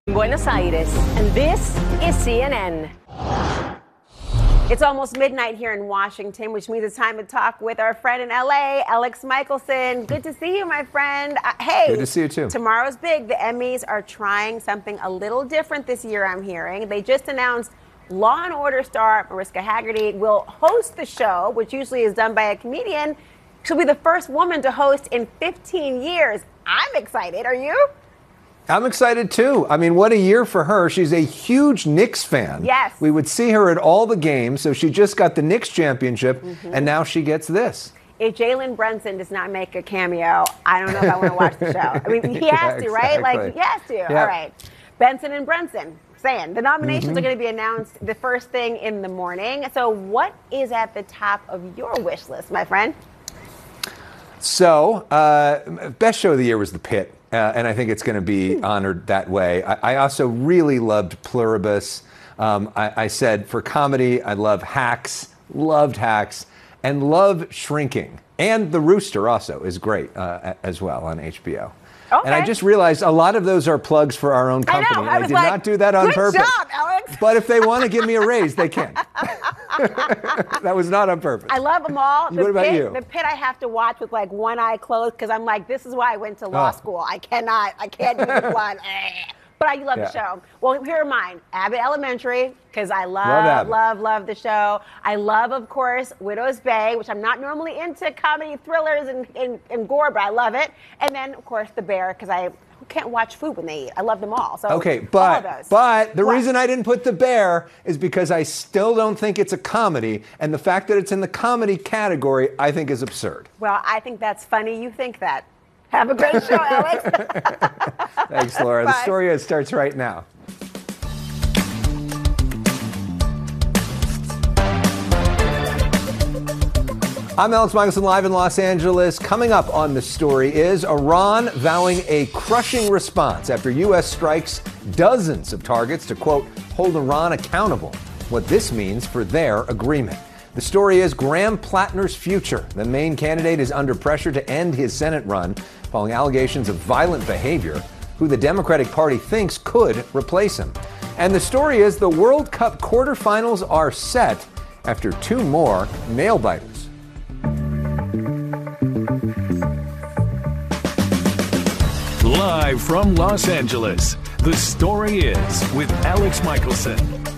Buenos Aires, and this is CNN. It's almost midnight here in Washington, which means it's time to talk with our friend in LA, Alex Michelson. Good to see you, my friend. Hey, good to see you too. Tomorrow's big. The Emmys are trying something a little different this year, I'm hearing. They just announced Law and Order star Mariska Hargitay will host the show, which usually is done by a comedian. She'll be the first woman to host in 15 years. I'm excited. Are you? I'm excited too. I mean, what a year for her. She's a huge Knicks fan. Yes. We would see her at all the games. So she just got the Knicks championship, and now she gets this. If Jalen Brunson does not make a cameo, I don't know if I want to watch the show. I mean, he has to, right? Like, he has to. Yep. All right. Benson and Brunson, saying the nominations are going to be announced the first thing in the morning. So what is at the top of your wish list, my friend? So, best show of the year was The Pit. And I think it's going to be honored that way. I also really loved Pluribus. I said for comedy, I love Hacks, loved Hacks, and love Shrinking. And The Rooster also is great as well on HBO. Okay. And I just realized a lot of those are plugs for our own company. I did not do that on purpose. Good job, Alex. But if they want to give me a raise, they can. That was not on purpose. I love them all. What about you? The Pit I have to watch with like one eye closed because I'm like, this is why I went to law school. I can't do the one. But I love the show. Well, here are mine. Abbott Elementary, because I love the show. I love, of course, Widow's Bay, which I'm not normally into comedy thrillers and gore, but I love it. And then, of course, The Bear, because I can't watch food when they eat. I love them all. So okay, all of those. but the reason I didn't put The Bear is because I still don't think it's a comedy, and the fact that it's in the comedy category, I think is absurd. Well, I think that's funny. You think that. Have a great show, Alex. Thanks, Laura. The story starts right now. I'm Alex Michelson, live in Los Angeles. Coming up on The Story is Iran vowing a crushing response after U.S. strikes dozens of targets to, quote, hold Iran accountable. What this means for their agreement. The story is Graham Plattner's future. The main candidate is under pressure to end his Senate run following allegations of violent behavior, who the Democratic Party thinks could replace him. And the story is the World Cup quarterfinals are set after two more nail-biters. Live from Los Angeles, The Story is with Alex Michelson.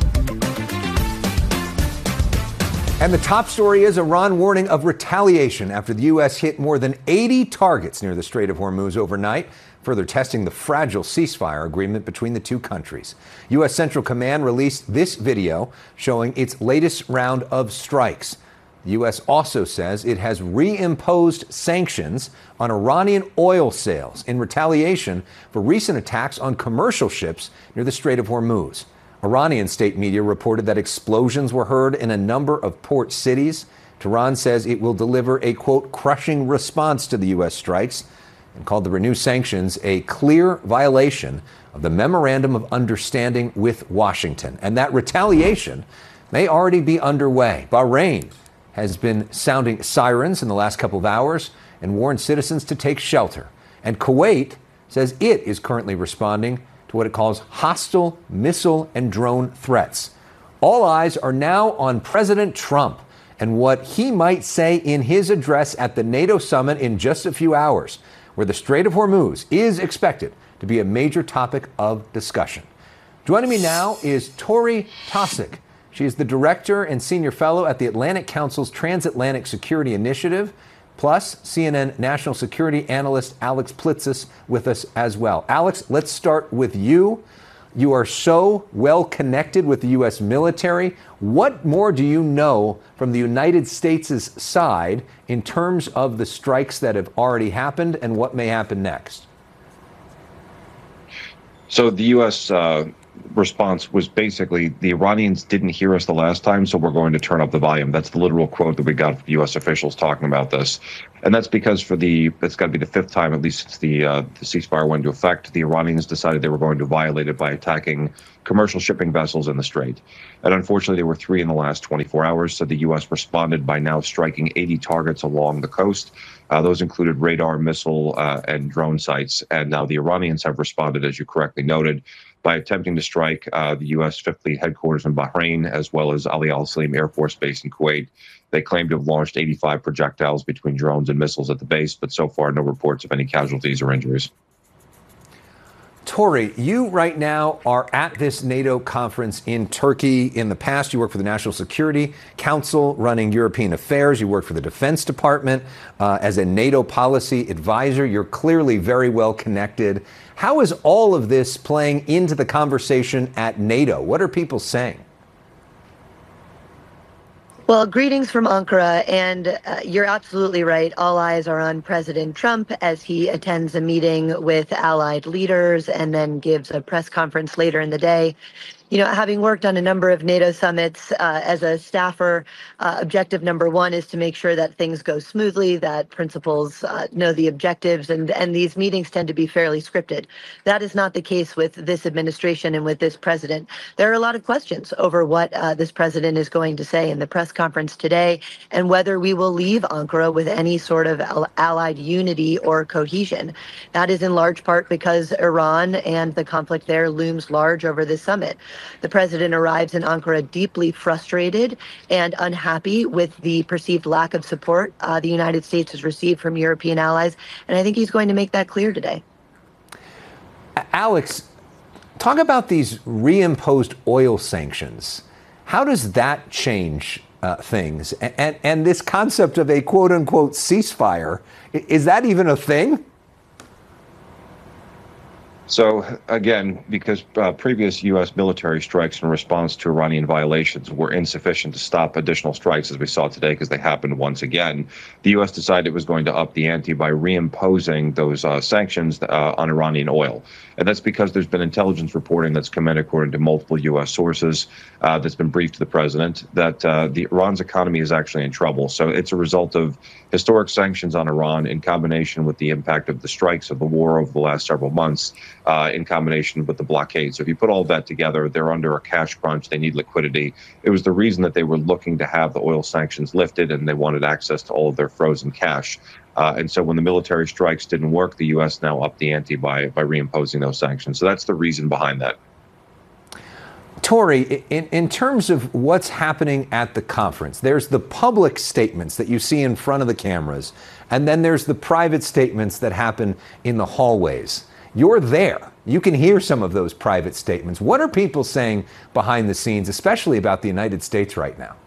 And the top story is Iran warning of retaliation after the U.S. hit more than 80 targets near the Strait of Hormuz overnight, further testing the fragile ceasefire agreement between the two countries. U.S. Central Command released this video showing its latest round of strikes. The U.S. also says it has reimposed sanctions on Iranian oil sales in retaliation for recent attacks on commercial ships near the Strait of Hormuz. Iranian state media reported that explosions were heard in a number of port cities. Tehran says it will deliver a, quote, crushing response to the U.S. strikes and called the renewed sanctions a clear violation of the Memorandum of Understanding with Washington. And that retaliation may already be underway. Bahrain has been sounding sirens in the last couple of hours and warned citizens to take shelter. And Kuwait says it is currently responding to what it calls hostile missile and drone threats. All eyes are now on President Trump and what he might say in his address at the NATO summit in just a few hours, where the Strait of Hormuz is expected to be a major topic of discussion. Joining me now is Tori Taussig. She is the director and senior fellow at the Atlantic Council's Transatlantic Security Initiative, plus CNN national security analyst Alex Plitzis with us as well. Alex, let's start with you. You are so well connected with the U.S. military. What more do you know from the United States' side in terms of the strikes that have already happened and what may happen next? So the U.S. response was basically, the Iranians didn't hear us the last time, so we're going to turn up the volume. That's the literal quote that we got from U.S. officials talking about this. And that's because it's got to be the fifth time, at least since the ceasefire went into effect, the Iranians decided they were going to violate it by attacking commercial shipping vessels in the Strait. And unfortunately, there were 3 in the last 24 hours, so the U.S. responded by now striking 80 targets along the coast. Those included radar, missile, and drone sites. And now the Iranians have responded, as you correctly noted, by attempting to strike the U.S. Fifth Fleet headquarters in Bahrain, as well as Ali Al Salim Air Force Base in Kuwait. They claim to have launched 85 projectiles between drones and missiles at the base, but so far no reports of any casualties or injuries. Tori, you right now are at this NATO conference in Turkey. In the past, you worked for the National Security Council running European affairs. You worked for the Defense Department as a NATO policy advisor. You're clearly very well connected. How is all of this playing into the conversation at NATO? What are people saying? Well, greetings from Ankara, and you're absolutely right. All eyes are on President Trump as he attends a meeting with allied leaders and then gives a press conference later in the day. You know, having worked on a number of NATO summits as a staffer, objective number one is to make sure that things go smoothly, that principals know the objectives, and these meetings tend to be fairly scripted. That is not the case with this administration and with this president. There are a lot of questions over what this president is going to say in the press conference today and whether we will leave Ankara with any sort of allied unity or cohesion. That is in large part because Iran and the conflict there looms large over this summit. The president arrives in Ankara deeply frustrated and unhappy with the perceived lack of support the United States has received from European allies, and I think he's going to make that clear today. Alex, talk about these reimposed oil sanctions. How does that change things? And this concept of a quote-unquote ceasefire, is that even a thing? So, again, because previous U.S. military strikes in response to Iranian violations were insufficient to stop additional strikes, as we saw today, because they happened once again, the U.S. decided it was going to up the ante by reimposing those sanctions on Iranian oil. And that's because there's been intelligence reporting that's come in, according to multiple U.S. sources, that's been briefed to the president, that the Iran's economy is actually in trouble. So it's a result of historic sanctions on Iran in combination with the impact of the strikes of the war over the last several months, in combination with the blockade. So if you put all of that together, they're under a cash crunch. They need liquidity. It was the reason that they were looking to have the oil sanctions lifted, and they wanted access to all of their frozen cash. And so when the military strikes didn't work, the U.S. now upped the ante by reimposing those sanctions. So that's the reason behind that. Tori, in terms of what's happening at the conference, there's the public statements that you see in front of the cameras, and then there's the private statements that happen in the hallways. You're there. You can hear some of those private statements. What are people saying behind the scenes, especially about the United States right now?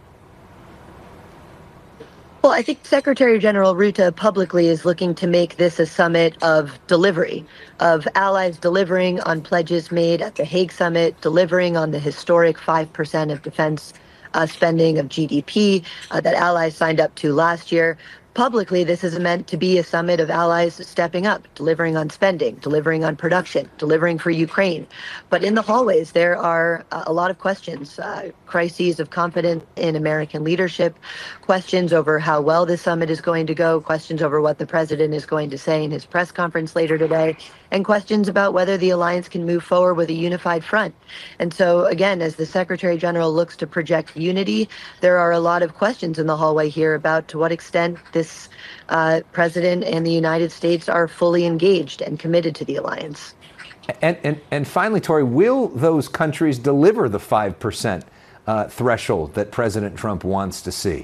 Well, I think Secretary General Rutte publicly is looking to make this a summit of delivery, of allies delivering on pledges made at the Hague summit, delivering on the historic 5% of defense spending of GDP that allies signed up to last year. Publicly, this is meant to be a summit of allies stepping up, delivering on spending, delivering on production, delivering for Ukraine. But in the hallways, there are a lot of questions, crises of confidence in American leadership, questions over how well this summit is going to go, questions over what the president is going to say in his press conference later today, and questions about whether the alliance can move forward with a unified front. And so, again, as the Secretary General looks to project unity, there are a lot of questions in the hallway here about to what extent this president and the United States are fully engaged and committed to the alliance. And finally, Tori, will those countries deliver the 5% threshold that President Trump wants to see?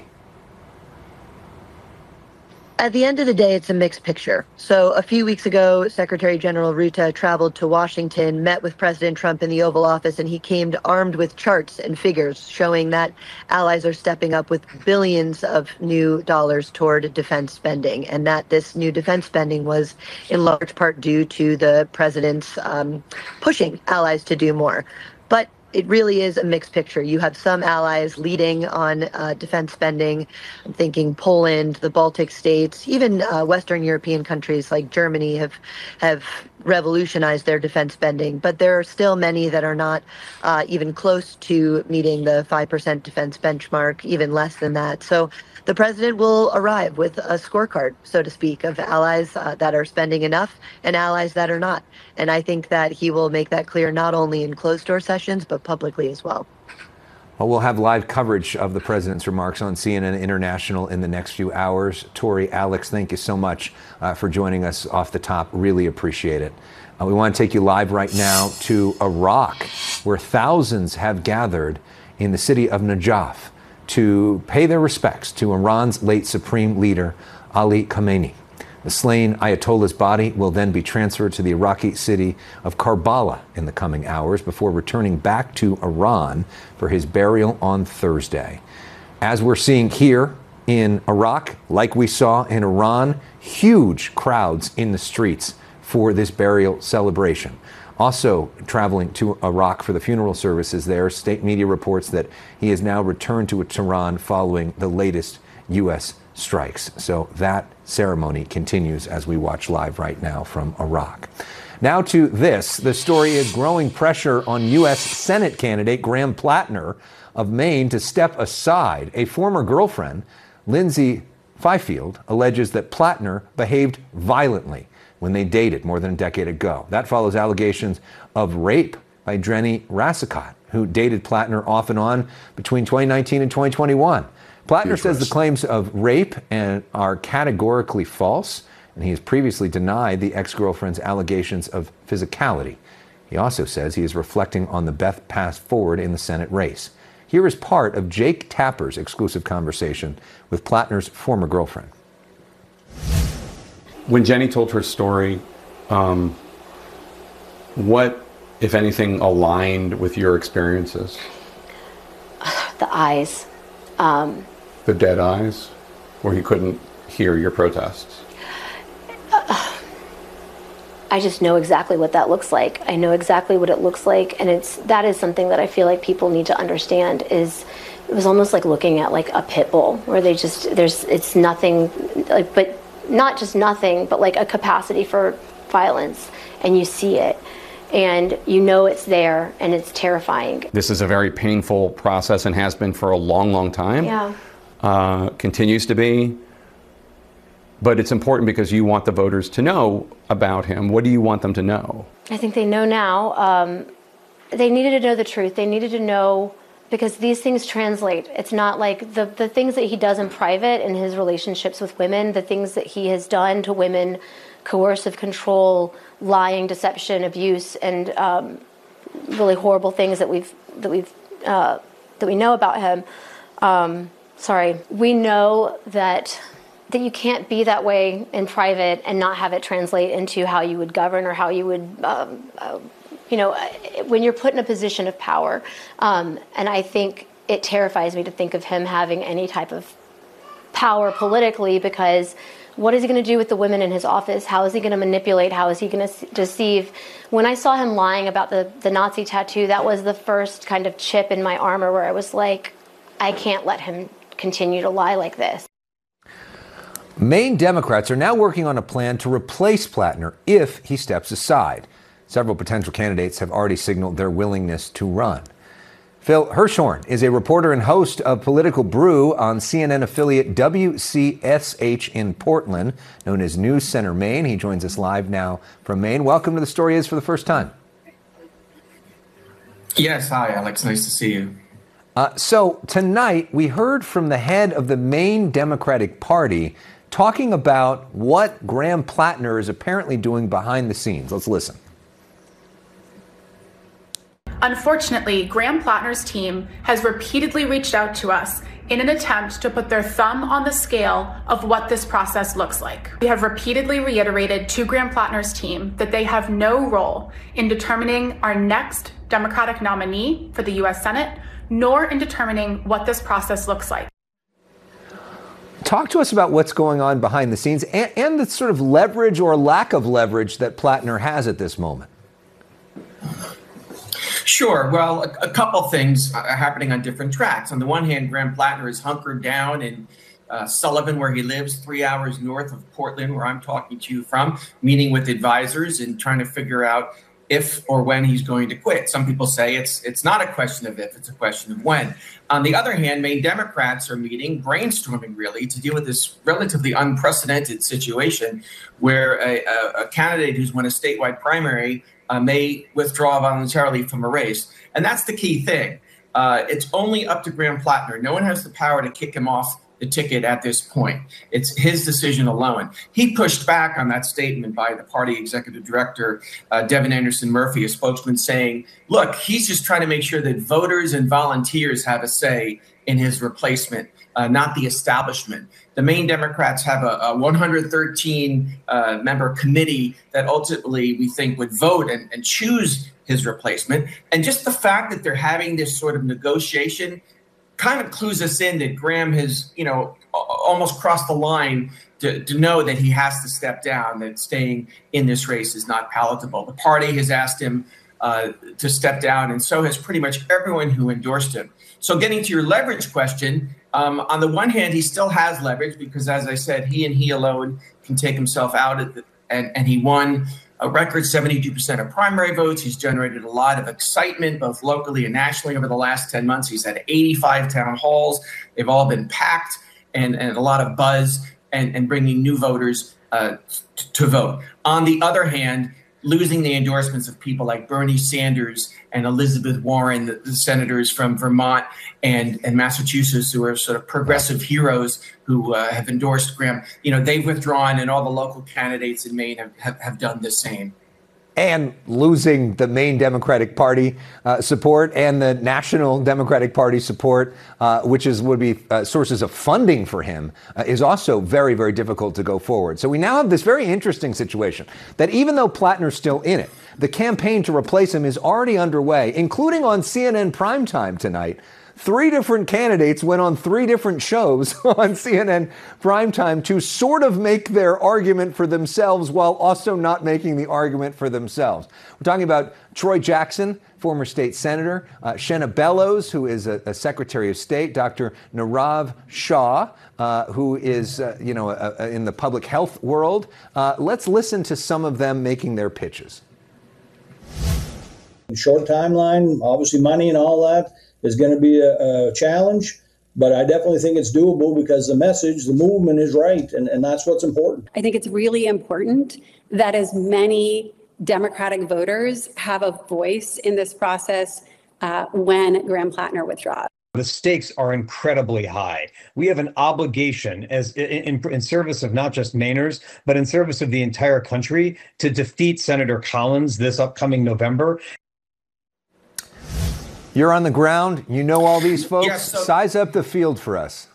At the end of the day, it's a mixed picture. So a few weeks ago, Secretary General Rutte traveled to Washington, met with President Trump in the Oval Office, and he came armed with charts and figures showing that allies are stepping up with billions of new dollars toward defense spending, and that this new defense spending was in large part due to the president's pushing allies to do more. But it really is a mixed picture. You have some allies leading on defense spending. I'm thinking Poland, the Baltic states, even Western European countries like Germany have revolutionize their defense spending. But there are still many that are not even close to meeting the 5% defense benchmark, even less than that. So the president will arrive with a scorecard, so to speak, of allies that are spending enough and allies that are not. And I think that he will make that clear not only in closed-door sessions, but publicly as well. Well, we'll have live coverage of the president's remarks on CNN International in the next few hours. Tori, Alex, thank you so much for joining us off the top. Really appreciate it. We want to take you live right now to Iraq, where thousands have gathered in the city of Najaf to pay their respects to Iran's late supreme leader, Ali Khamenei. The slain Ayatollah's body will then be transferred to the Iraqi city of Karbala in the coming hours before returning back to Iran for his burial on Thursday. As we're seeing here in Iraq, like we saw in Iran, huge crowds in the streets for this burial celebration. Also traveling to Iraq for the funeral services there, state media reports that he has now returned to Tehran following the latest U.S. strikes. So that ceremony continues as we watch live right now from Iraq. Now to this. The story is growing pressure on U.S. Senate candidate Graham Plattner of Maine to step aside. A former girlfriend, Lindsay Fifield, alleges that Plattner behaved violently when they dated more than a decade ago. That follows allegations of rape by Drenny Rassicot, who dated Plattner off and on between 2019 and 2021. Plattner says the claims of rape are categorically false, and he has previously denied the ex-girlfriend's allegations of physicality. He also says he is reflecting on the best path forward in the Senate race. Here is part of Jake Tapper's exclusive conversation with Plattner's former girlfriend. When Jenny told her story, what, if anything, aligned with your experiences? The eyes. The dead eyes, where he couldn't hear your protests? I just know exactly what that looks like. I know exactly what it looks like, and that is something that I feel like people need to understand. It was almost like looking at like a pit bull, where it's nothing, like, but not just nothing, but like a capacity for violence, and you see it. And you know it's there, and it's terrifying. This is a very painful process and has been for a long, long time. Yeah. Continues to be. But it's important because you want the voters to know about him. What do you want them to know? I think they know now. They needed to know the truth. They needed to know, because these things translate. It's not like the things that he does in private in his relationships with women, the things that he has done to women, coercive control, lying, deception, abuse, and really horrible things that we know about him. We know that you can't be that way in private and not have it translate into how you would govern or how you would, when you're put in a position of power. And I think it terrifies me to think of him having any type of power politically, because what is he going to do with the women in his office? How is he going to manipulate? How is he going to deceive? When I saw him lying about the Nazi tattoo, that was the first kind of chip in my armor where I was like, I can't let him continue to lie like this. Maine Democrats are now working on a plan to replace Plattner if he steps aside. Several potential candidates have already signaled their willingness to run. Phil Hirschhorn is a reporter and host of Political Brew on CNN affiliate WCSH in Portland, known as News Center Maine. He joins us live now from Maine. Welcome to The Story Is for the first time. Yes, hi, Alex. Nice to see you. So tonight we heard from the head of the Maine Democratic Party talking about what Graham Plattner is apparently doing behind the scenes. Let's listen. Unfortunately, Graham Plattner's team has repeatedly reached out to us in an attempt to put their thumb on the scale of what this process looks like. We have repeatedly reiterated to Graham Plattner's team that they have no role in determining our next Democratic nominee for the U.S. Senate, nor in determining what this process looks like. Talk to us about what's going on behind the scenes and the sort of leverage or lack of leverage that Plattner has at this moment. Sure. Well, a couple things are happening on different tracks. On the one hand, Graham Plattner is hunkered down and Sullivan, where he lives, 3 hours north of Portland, where I'm talking to you from, meeting with advisors and trying to figure out if or when he's going to quit. Some people say it's not a question of if, it's a question of when. On the other hand, Maine Democrats are meeting, brainstorming really, to deal with this relatively unprecedented situation where a candidate who's won a statewide primary may withdraw voluntarily from a race. And that's the key thing. It's only up to Graham Plattner. No one has the power to kick him off the ticket at this point. It's his decision alone. He pushed back on that statement by the party executive director, Devin Anderson Murphy, a spokesman, saying, look, he's just trying to make sure that voters and volunteers have a say in his replacement, not the establishment. The Maine Democrats have a 113 member committee that ultimately we think would vote and choose his replacement. And just the fact that they're having this sort of negotiation kind of clues us in that Graham has, almost crossed the line to know that he has to step down, that staying in this race is not palatable. The party has asked him to step down, and so has pretty much everyone who endorsed him. So getting to your leverage question, on the one hand, he still has leverage because, as I said, he alone can take himself out, and he won a record 72% of primary votes. He's generated a lot of excitement, both locally and nationally, over the last 10 months. He's had 85 town halls. They've all been packed, and a lot of buzz and bringing new voters to vote. On the other hand, losing the endorsements of people like Bernie Sanders and Elizabeth Warren, the senators from Vermont and Massachusetts, who are sort of progressive heroes who have endorsed Graham, they've withdrawn, and all the local candidates in Maine have done the same. And losing the Maine Democratic Party support and the National Democratic Party support, which would be sources of funding for him, is also very, very difficult to go forward. So we now have this very interesting situation that even though Plattner's still in it, the campaign to replace him is already underway, including on CNN primetime tonight. 3 different candidates went on 3 different shows on CNN primetime to sort of make their argument for themselves while also not making the argument for themselves. We're talking about Troy Jackson, former state senator, Shenna Bellows, who is a Secretary of State, Dr. Nirav Shah, who is, in the public health world. Let's listen to some of them making their pitches. Short timeline, obviously money and all that is going to be a challenge, but I definitely think it's doable because the message, the movement is right, and that's what's important. I think it's really important that as many Democratic voters have a voice in this process when Graham Plattner withdraws. The stakes are incredibly high. We have an obligation as in service of not just Mainers, but in service of the entire country to defeat Senator Collins this upcoming November. You're on the ground. You know all these folks. Yes, size up the field for us.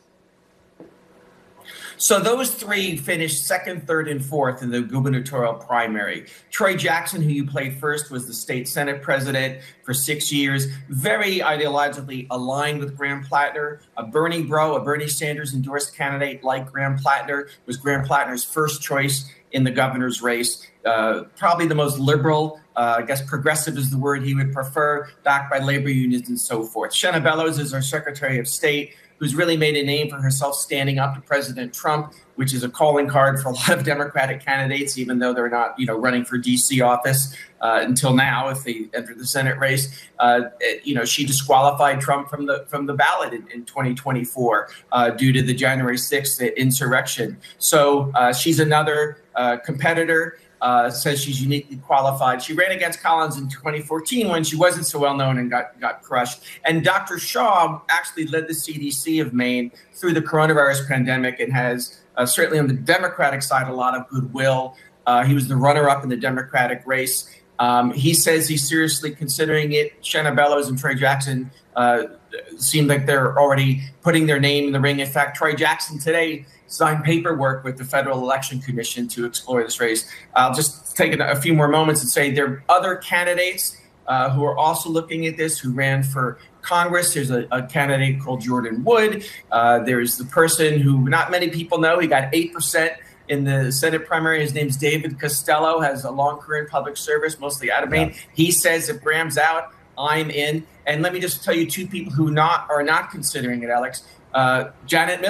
So those 3 finished 2nd, 3rd, and 4th in the gubernatorial primary. Troy Jackson, who you played first, was the state Senate president for 6 years, very ideologically aligned with Graham Plattner. Bernie Bro, a Bernie Sanders endorsed candidate like Graham Plattner, was Graham Plattner's first choice in the governor's race. Probably the most liberal, I guess progressive is the word he would prefer, backed by labor unions and so forth. Shenna Bellows is our Secretary of State, who's really made a name for herself standing up to President Trump, which is a calling card for a lot of Democratic candidates, even though they're not, running for D.C. office until now. If they enter the Senate race, she disqualified Trump from the ballot in 2024 due to the January 6th insurrection. So she's another competitor. Says she's uniquely qualified. She ran against Collins in 2014 when she wasn't so well known and got crushed. And Dr. Shaw actually led the CDC of Maine through the coronavirus pandemic and has certainly on the Democratic side a lot of goodwill. He was the runner-up in the Democratic race. He says he's seriously considering it. Shenna Bellows and Troy Jackson seem like they're already putting their name in the ring. In fact, Troy Jackson today signed paperwork with the Federal Election Commission to explore this race. I'll just take a few more moments and say there are other candidates who are also looking at this, who ran for Congress. There's a candidate called Jordan Wood. There's the person who not many people know. He got 8% in the Senate primary. His name's David Costello, has a long career in public service, mostly out of Maine. He says if Graham's out, I'm in. And let me just tell you 2 people who are not considering it, Alex. Janet Mills,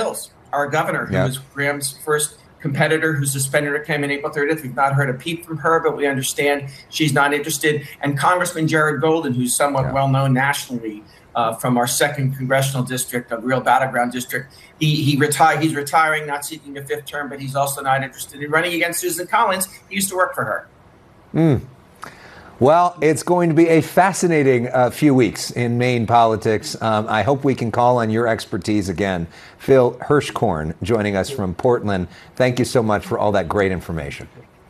our governor, who was Graham's first competitor, who suspended her, came in April 30th. We've not heard a peep from her, but we understand she's not interested. And Congressman Jared Golden, who's somewhat well known nationally from our 2nd congressional district, a real battleground district, he's retiring, not seeking a 5th term, but he's also not interested in running against Susan Collins. He used to work for her. Well, it's going to be a fascinating few weeks in Maine politics. I hope we can call on your expertise again. Phil Hirschkorn joining us from Portland. Thank you so much for all that great information.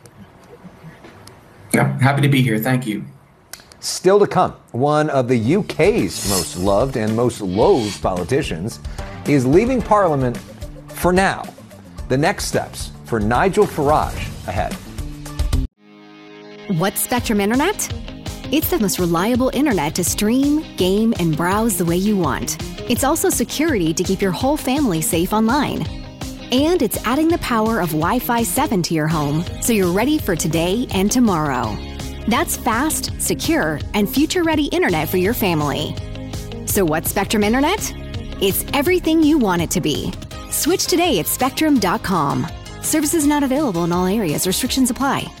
Yeah, happy to be here. Thank you. Still to come, one of the UK's most loved and most loathed politicians is leaving Parliament for now. The next steps for Nigel Farage ahead. What's Spectrum Internet? It's the most reliable internet to stream, game, and browse the way you want. It's also security to keep your whole family safe online. And it's adding the power of Wi-Fi 7 to your home, so you're ready for today and tomorrow. That's fast, secure, and future-ready internet for your family. So what's Spectrum Internet? It's everything you want it to be. Switch today at Spectrum.com. Services not available in all areas. Restrictions apply.